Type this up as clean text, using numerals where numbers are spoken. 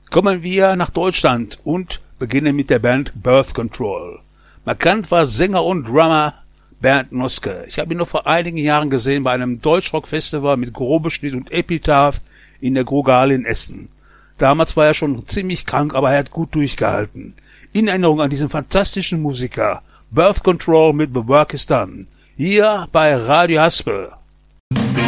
Kommen wir nach Deutschland und beginnen mit der Band Birth Control. Markant war Sänger und Drummer Bernd Noske. Ich habe ihn noch vor einigen Jahren gesehen bei einem Deutschrock-Festival mit Grobeschnitt und Epitaph in der Grogale in Essen. Damals war er schon ziemlich krank, aber er hat gut durchgehalten. In Erinnerung an diesen fantastischen Musiker. Birth Control mit The Work Is Done. Hier bei Radio Haspel.